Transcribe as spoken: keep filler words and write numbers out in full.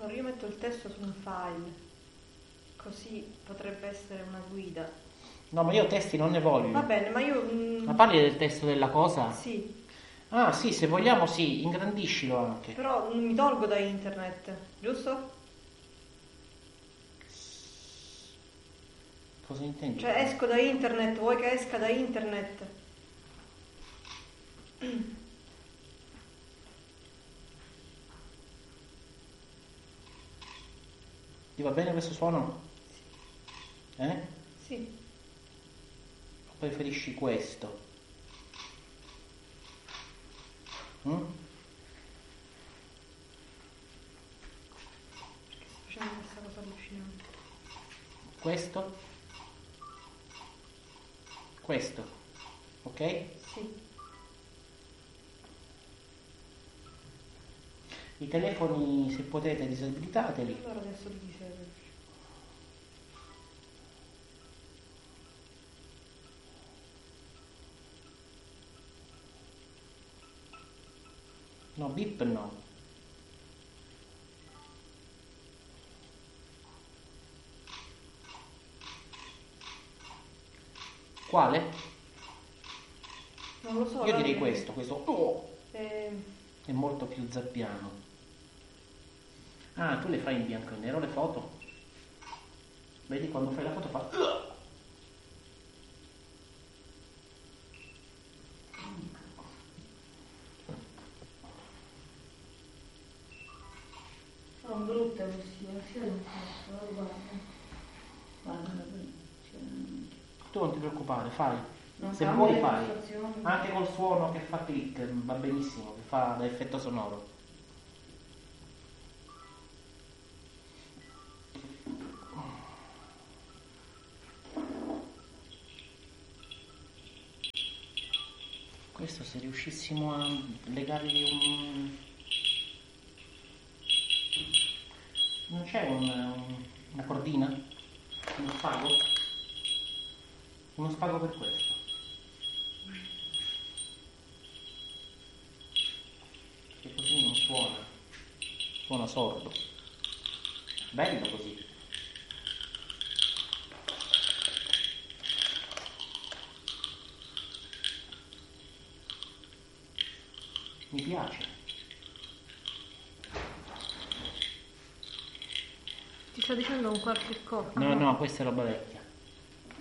Allora io metto il testo su un file, così potrebbe essere una guida. No, ma io testi non ne voglio. Va bene, ma io... mm, Ma parli del testo della cosa? sì, Ah, sì, se vogliamo sì, ingrandiscilo anche. però non mi tolgo da internet, giusto? Cosa intendi? Cioè esco da internet, vuoi che esca da internet? Ti va bene questo suono? Eh? Sì. O preferisci questo? Mm? Perché sto facendo questa cosa allucinante. Questo? Questo? Ok? Sì. I telefoni, se potete, disabilitateli. Allora adesso li disegno. No, bip no. Quale? Non lo so. Io allora- direi questo, questo oh, Eh, è molto più zappiano. Ah, tu le fai in bianco e nero le foto? Vedi quando fai la foto fa... sono brutte questi, sì, guarda. Guarda, Tu non ti preoccupare, fai. non Se cambia vuoi le fai. impostazioni. Anche col suono che fa click, va benissimo, che fa da effetto sonoro. Questo se riuscissimo a legargli un... Non c'è un, un- una cordina? Uno spago? Uno spago per questo. Che così non suona. Suona sordo. Bello così. Mi piace. Ti sto dicendo un qualche cosa. No, no, questa è roba vecchia.